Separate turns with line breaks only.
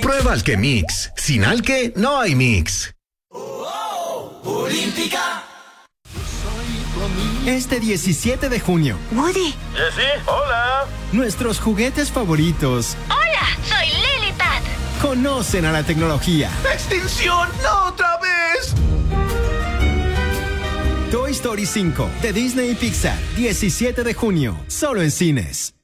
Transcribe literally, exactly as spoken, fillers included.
Prueba Alquemix. Sin Alque no hay mix.
Olímpica.
Este diecisiete de junio.
Woody.
Jessie, hola.
Nuestros juguetes favoritos.
Hola, soy Lilipad.
Conocen a la tecnología.
¡Extinción! ¡No otra vez!
Toy Story cinco de Disney y Pixar. diecisiete de junio. Solo en cines.